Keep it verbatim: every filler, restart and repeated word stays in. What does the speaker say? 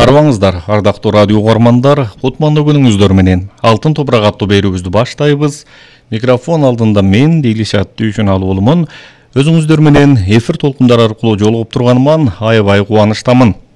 Арбаңыздар, ардактуу радио угармандар, кутмандуу күнүңүздөр менен Алтын топурак аттуу берүүбүздү баштайбыз. Микрофон алдында мен Дейлишат Дүйшүналуулумун. Өзүңүздөр менен эфир толкундары аркылуу жолугуп турганыман аябай кубанычтамын.